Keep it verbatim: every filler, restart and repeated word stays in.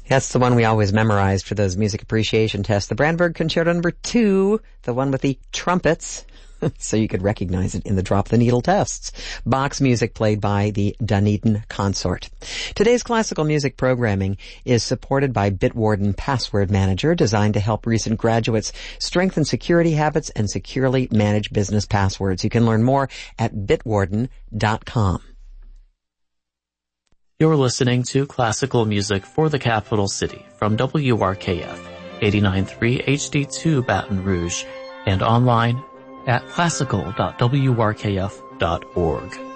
That's the one we always memorized for those music appreciation tests. The Brandenburg Concerto number two, the one with the trumpets, so you could recognize it in the drop the needle tests. Bach's music played by the Dunedin Consort. Today's classical music programming is supported by Bitwarden Password Manager, designed to help recent graduates strengthen security habits and securely manage business passwords. You can learn more at bitwarden dot com. You're listening to classical music for the capital city from W R K F eighty-nine point three H D two Baton Rouge and online at classical dot w r k f dot org.